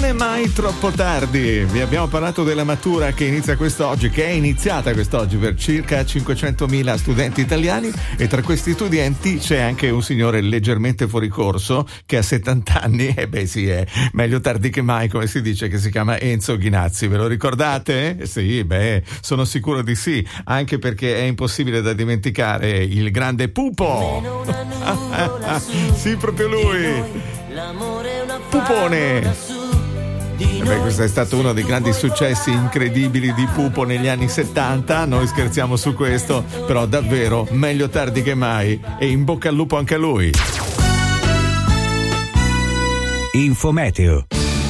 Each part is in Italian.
è mai troppo tardi? Vi abbiamo parlato della matura che inizia quest'oggi, che è iniziata quest'oggi per circa 500.000 studenti italiani, e tra questi studenti c'è anche un signore leggermente fuori corso che ha 70 anni, e beh sì, è meglio tardi che mai, come si dice, che si chiama Enzo Ghinazzi. Ve lo ricordate? Sì, beh, sono sicuro di sì, anche perché è impossibile da dimenticare il grande Pupo. Sì, proprio lui. Pupone. Beh, questo è stato uno dei grandi successi incredibili di Pupo negli anni 70. Noi scherziamo su questo, però davvero meglio tardi che mai, e in bocca al lupo anche a lui. Infometeo.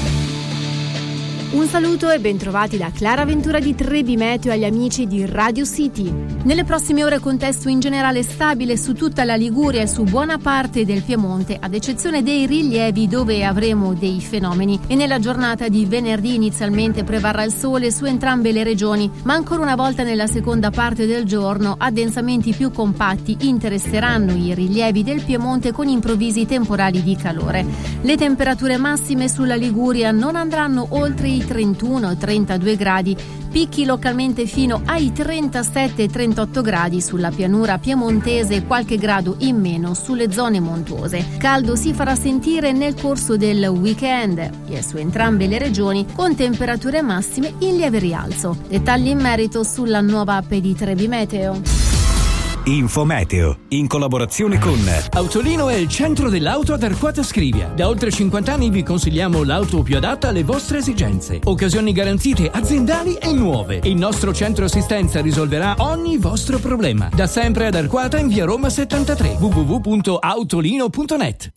Un saluto e bentrovati da Clara Ventura di Trebi Meteo agli amici di Radio City. Nelle prossime ore contesto in generale stabile su tutta la Liguria e su buona parte del Piemonte, ad eccezione dei rilievi dove avremo dei fenomeni. E nella giornata di venerdì inizialmente prevarrà il sole su entrambe le regioni, ma ancora una volta nella seconda parte del giorno addensamenti più compatti interesseranno i rilievi del Piemonte con improvvisi temporali di calore. Le temperature massime sulla Liguria non andranno oltre i 31-32 gradi, picchi localmente fino ai 37-38 gradi sulla pianura piemontese e qualche grado in meno sulle zone montuose. Caldo si farà sentire nel corso del weekend e su entrambe le regioni con temperature massime in lieve rialzo. Dettagli in merito sulla nuova app di Trebi Meteo. Infometeo, in collaborazione con Autolino è il centro dell'auto ad Arquata Scrivia. Da oltre 50 anni vi consigliamo l'auto più adatta alle vostre esigenze. Occasioni garantite aziendali e nuove. Il nostro centro assistenza risolverà ogni vostro problema. Da sempre ad Arquata in via Roma 73. www.autolino.net.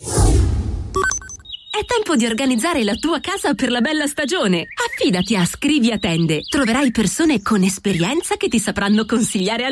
È tempo di organizzare la tua casa per la bella stagione. Affidati a Scrivia Tende. Troverai persone con esperienza che ti sapranno consigliare al